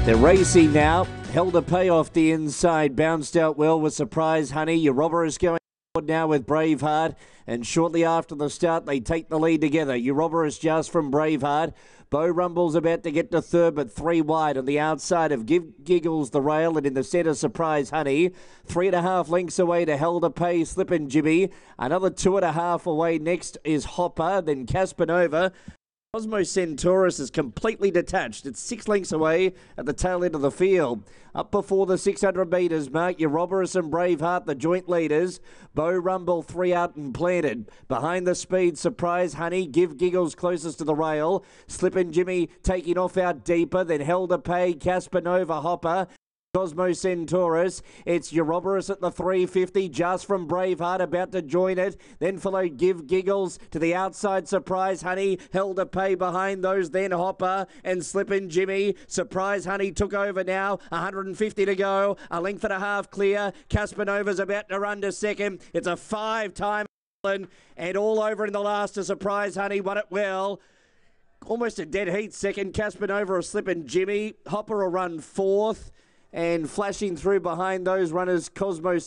They're racing now. Held a pay off the inside. Bounced out well with Surprise Honey. Your Robber is going forward now with Braveheart. And shortly after the start, they take the lead together. Your Robber is just from Braveheart. Bo Rumble's about to get to third, but 3 wide on the outside of Give Giggles the rail, and in the centre, Surprise Honey. 3.5 lengths away to Held a Pay, Slippin' Jimmy. Another 2.5 away next is Hopper, then Caspanova. Cosmo Centaurus is completely detached. It's 6 lengths away at the tail end of the field. Up before the 600 metres mark, your Robberus and Braveheart, the joint leaders. Bo Rumble 3 out and planted. Behind the speed, Surprise Honey. Give Giggles closest to the rail. Slippin' Jimmy taking off out deeper. Then Held a Pay, Caspanova, Hopper. Cosmo Centaurus. It's your Robberus at the 350, just from Braveheart, about to join it. Then followed Give Giggles to the outside, Surprise Honey. Held a Pay behind those, then Hopper and Slippin' Jimmy. Surprise Honey took over now, 150 to go, a length and a half clear. Caspanova's about to run to second. It's a 5-time and all over in the last to Surprise Honey, won it well. Almost a dead heat second. Caspanova or Slippin' Jimmy. Hopper will run fourth. And flashing through behind those runners, Cosmo